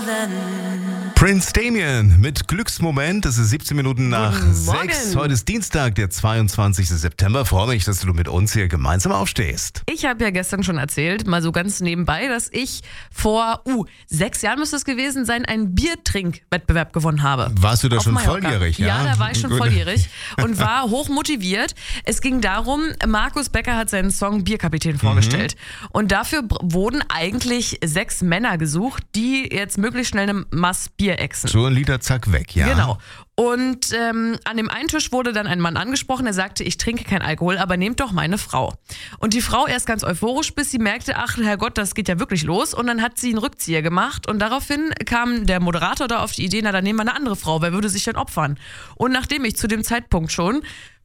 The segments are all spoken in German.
Prince Damien mit Glücksmoment. Es ist 17 Minuten nach Guten 6. Morgen. Heute ist Dienstag, der 22. September. Freue mich, dass du mit uns hier gemeinsam aufstehst. Ich habe ja gestern schon erzählt, mal so ganz nebenbei, dass ich vor 6 Jahren müsste es gewesen sein, einen Biertrinkwettbewerb gewonnen habe. Warst du da Auf schon Mallorca. volljährig? Ja, da war ich schon Gut. volljährig und war hoch motiviert. Es ging darum, Markus Becker hat seinen Song Bierkapitän vorgestellt. Und dafür wurden eigentlich 6 Männer gesucht, die jetzt möglichst schnell eine Maß Bier exen. So ein Liter, zack, weg, ja. Genau. Und an dem einen Tisch wurde dann ein Mann angesprochen, der sagte, ich trinke kein Alkohol, aber nehmt doch meine Frau. Und die Frau erst ganz euphorisch, bis sie merkte, ach Herrgott, das geht ja wirklich los. Und dann hat sie einen Rückzieher gemacht und daraufhin kam der Moderator da auf die Idee, na dann nehmen wir eine andere Frau, wer würde sich denn opfern? Und nachdem ich zu dem Zeitpunkt schon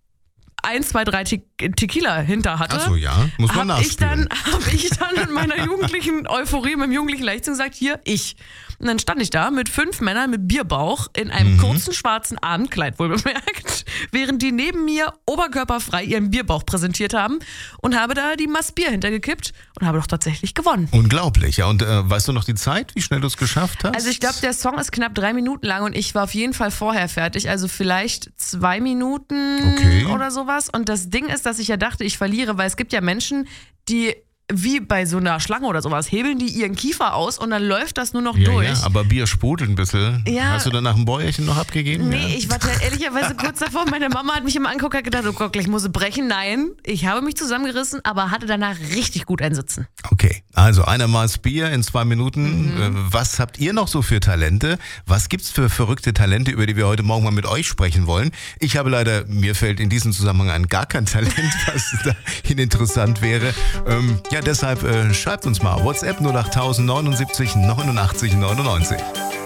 1, 2, 3 Tequila hinter hatte, Ach so, ja, muss man habe ich nachspülen. dann in meiner jugendlichen Euphorie, mit dem jugendlichen Leichtsinn gesagt, hier, ich. Und dann stand ich da mit 5 Männern mit Bierbauch in einem kurzen schwarzen Abendkleid, wohl bemerkt, während die neben mir oberkörperfrei ihren Bierbauch präsentiert haben und habe da die Maß Bier hintergekippt und habe doch tatsächlich gewonnen. Unglaublich, ja. Und weißt du noch die Zeit, wie schnell du es geschafft hast? Also ich glaube, der Song ist knapp 3 Minuten lang und ich war auf jeden Fall vorher fertig, also vielleicht 2 Minuten Okay. oder sowas. Und das Ding ist, dass ich ja dachte, ich verliere, weil es gibt ja Menschen, die wie bei so einer Schlange oder sowas, hebeln die ihren Kiefer aus und dann läuft das nur noch durch. Ja, aber Bier sprudelt ein bisschen. Ja. Hast du danach ein Bäuerchen noch abgegeben? Nee, Ja. ich war ehrlicherweise kurz davor. Meine Mama hat mich immer angeguckt und hat gedacht, oh Gott, gleich muss sie brechen. Nein, ich habe mich zusammengerissen, aber hatte danach richtig gut ein Sitzen. Okay, also einer Maß Bier in 2 Minuten. Was habt ihr noch so für Talente? Was gibt's für verrückte Talente, über die wir heute Morgen mal mit euch sprechen wollen? Ich habe leider, mir fällt in diesem Zusammenhang gar kein Talent, was dahin interessant wäre. Ja, deshalb schreibt uns mal WhatsApp 08000 79 89 99.